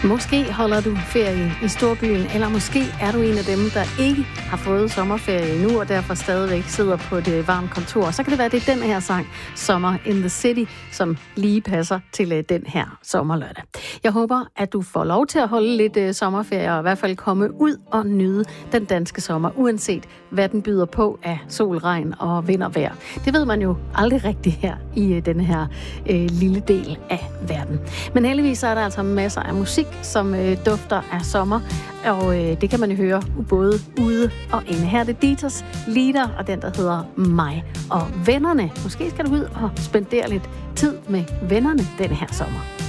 Måske holder du ferie i storbyen, eller måske er du en af dem, der ikke har fået sommerferie endnu, og derfor stadigvæk sidder på et varmt kontor. Så kan det være, det er den her sang, Summer in the City, som lige passer til den her sommerlørdag. Jeg håber, at du får lov til at holde lidt sommerferie, og i hvert fald komme ud og nyde den danske sommer, uanset hvad den byder på af sol, regn og vind og vejr. Det ved man jo aldrig rigtigt her i denne her lille del af verden. Men heldigvis er der altså masser af musik, som dufter af sommer, og det kan man jo høre både ude og inde. Her er det Dieters Lieder, og den, der hedder Mig og Vennerne. Måske skal du ud og spendere lidt tid med vennerne denne her sommer.